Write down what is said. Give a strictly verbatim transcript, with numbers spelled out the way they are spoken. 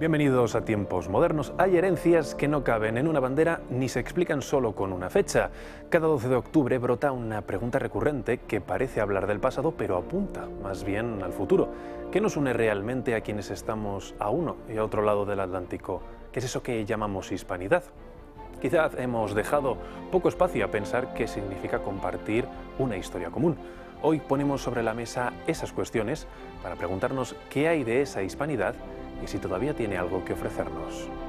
Bienvenidos a Tiempos Modernos. Hay herencias que no caben en una bandera ni se explican solo con una fecha. Cada doce de octubre brota una pregunta recurrente que parece hablar del pasado, pero apunta más bien al futuro. ¿Qué nos une realmente a quienes estamos a uno y a otro lado del Atlántico? ¿Qué es eso que llamamos hispanidad? Quizás hemos dejado poco espacio a pensar qué significa compartir una historia común. Hoy ponemos sobre la mesa esas cuestiones para preguntarnos qué hay de esa hispanidad y si todavía tiene algo que ofrecernos.